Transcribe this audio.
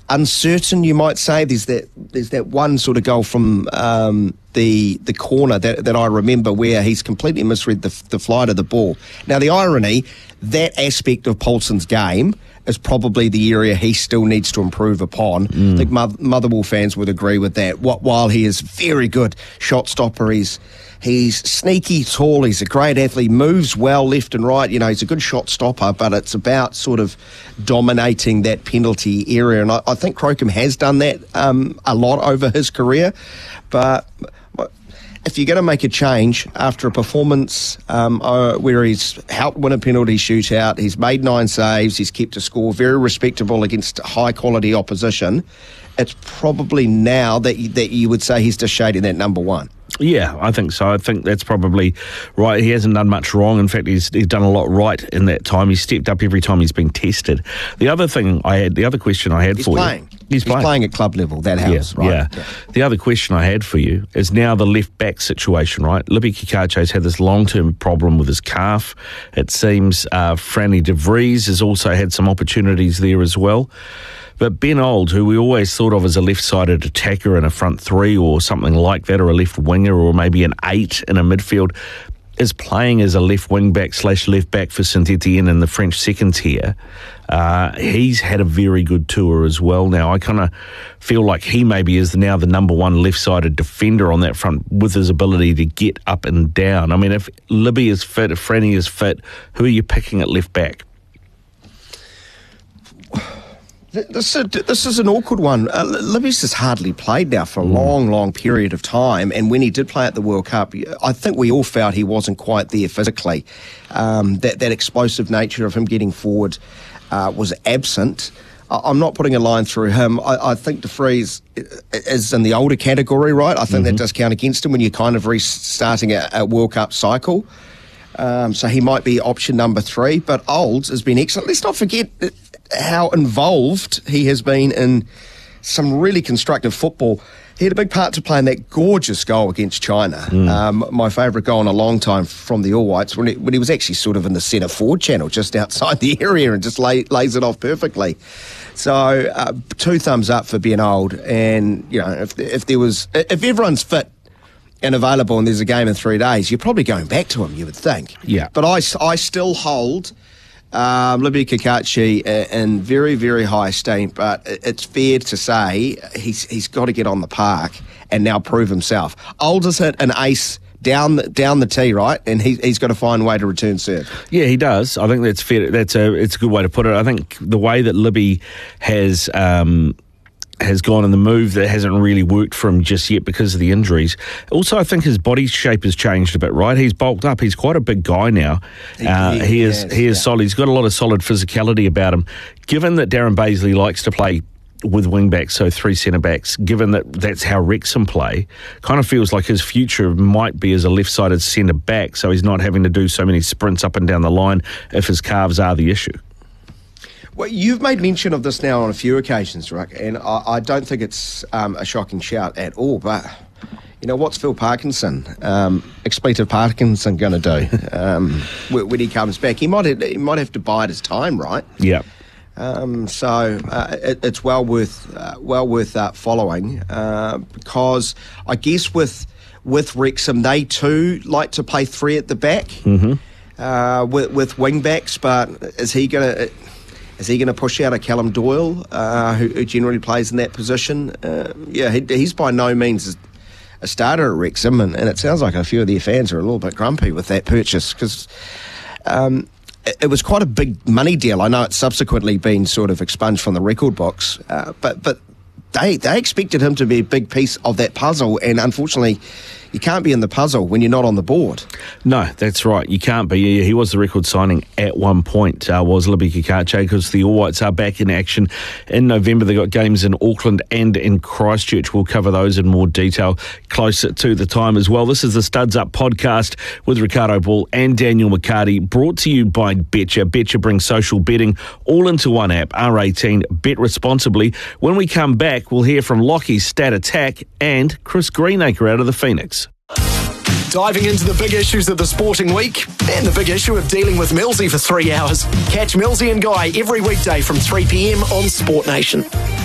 uncertain, you might say. There's that one sort of goal from the corner that I remember where he's completely misread the flight of the ball. Now, the irony, that aspect of Paulson's game is probably the area he still needs to improve upon. I think Motherwell fans would agree with that. While he is very good shot stopper, he's sneaky, tall, he's a great athlete, moves well left and right. You know, he's a good shot stopper, but it's about sort of dominating that penalty area. And I think Crocombe has done that a lot over his career. But if you're going to make a change after a performance where he's helped win a penalty shootout, he's made 9 saves, he's kept a score very respectable against high-quality opposition, it's probably now that you would say he's just shading that number 1. Yeah, I think so. I think that's probably right. He hasn't done much wrong. In fact, he's done a lot right in that time. He's stepped up every time he's been tested. The other question I had for you... He's playing at club level, that helps, right? Yeah. The other question I had for you is now the left-back situation, right? Libby Kikacho's had this long-term problem with his calf. It seems Franny de Vries has also had some opportunities there as well. But Ben Old, who we always thought of as a left-sided attacker in a front 3 or something like that, or a left winger or maybe an 8 in a midfield, is playing as a left wing-back / left-back for Saint-Etienne in the French second tier. He's had a very good tour as well now. I kind of feel like he maybe is now the number 1 left-sided defender on that front with his ability to get up and down. I mean, if Libby is fit, if Franny is fit, who are you picking at left-back? This is an awkward one. Libby's just hardly played now for a long period of time, and when he did play at the World Cup, I think we all felt he wasn't quite there physically. That explosive nature of him getting forward was absent. I'm not putting a line through him. I think de Vries is in the older category, right? I think that does count against him when you're kind of restarting a World Cup cycle. So he might be option number 3, but Olds has been excellent. Let's not forget how involved he has been in some really constructive football. He had a big part to play in that gorgeous goal against China. My favourite goal in a long time from the All Whites, when he was actually sort of in the centre forward channel, just outside the area, and just lays it off perfectly. So 2 thumbs up for Ben Old. And you know, if everyone's fit and available and there's a game in 3 days, you're probably going back to him, you would think. Yeah. But I still hold Libby Kikachi in very, very high esteem, but it's fair to say he's got to get on the park and now prove himself. Old has hit an ace down the tee, right? And he's got to find a way to return serve. Yeah, he does. I think that's fair. It's a good way to put it. I think the way that Libby has gone in the move that hasn't really worked for him just yet because of the injuries. Also, I think his body shape has changed a bit, right? He's bulked up. He's quite a big guy now. He is solid. He's got a lot of solid physicality about him. Given that Darren Baisley likes to play with wing-backs, so 3 centre-backs, given that that's how Wrexham play, kind of feels like his future might be as a left-sided centre-back, so he's not having to do so many sprints up and down the line if his calves are the issue. Well, you've made mention of this now on a few occasions, Ruck, and I don't think it's a shocking shout at all, but, you know, what's Phil Parkinson, expletive Parkinson, going to do when he comes back? He might have to bide his time, right? Yeah. So it's well worth following because I guess with Wrexham, they too like to play 3 at the back with wing-backs, but is he going to push out a Callum Doyle, who generally plays in that position? He's by no means a starter at Wrexham, and it sounds like a few of their fans are a little bit grumpy with that purchase because it was quite a big money deal. I know it's subsequently been sort of expunged from the record books, but they expected him to be a big piece of that puzzle, and unfortunately, you can't be in the puzzle when you're not on the board. No, that's right. You can't be. He was the record signing at one point, was Libby Kikacho, because the All Whites are back in action in November. They've got games in Auckland and in Christchurch. We'll cover those in more detail closer to the time as well. This is the Studs Up podcast with Ricardo Ball and Daniel McCarty, brought to you by Betcha. Betcha brings social betting all into one app. R18, bet responsibly. When we come back, we'll hear from Lockie's Stat Attack and Chris Greenacre out of the Phoenix. Diving into the big issues of the sporting week and the big issue of dealing with Millsy for 3 hours. Catch Millsy and Guy every weekday from 3 p.m. on Sport Nation.